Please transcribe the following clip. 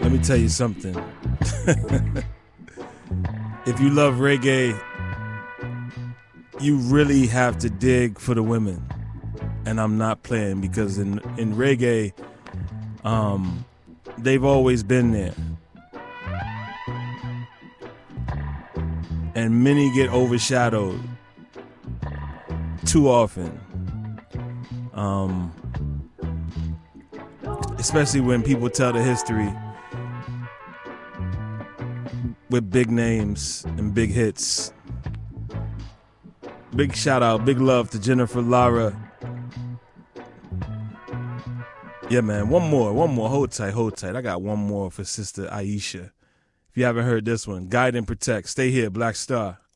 Let me tell you something. If you love reggae, you really have to dig for the women. And I'm not playing, because in reggae, they've always been there. And many get overshadowed too often. Especially when people tell the history with big names and big hits. Big shout out, big love to Jennifer Lara. Yeah, man, one more. Hold tight. I got one more for Sister Aisha. If you haven't heard this one, Guide and Protect. Stay here, Black Star.